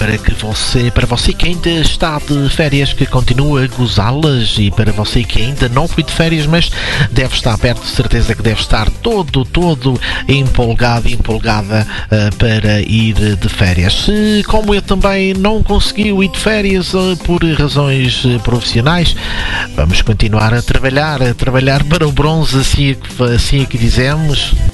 para você que ainda está de férias, que continua a gozá-las, e para você que ainda não foi de férias, mas deve estar perto, de certeza que deve estar todo empolgado e empolgada para ir de férias. Se, como eu também, não conseguiu ir de férias por razões profissionais, vamos continuar a trabalhar para o bronze, assim é que dizemos.